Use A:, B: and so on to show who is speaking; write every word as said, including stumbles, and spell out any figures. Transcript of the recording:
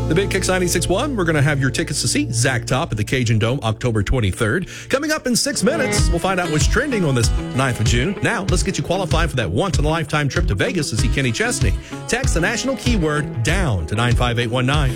A: The Big Kicks ninety-six point one, we're going to have your tickets to see Zach Top at the Cajun Dome October twenty-third. Coming up in six minutes, we'll find out what's trending on this ninth of June. Now, let's get you qualified for that once-in-a-lifetime trip to Vegas to see Kenny Chesney. Text the national keyword DOWN to nine five eight one nine.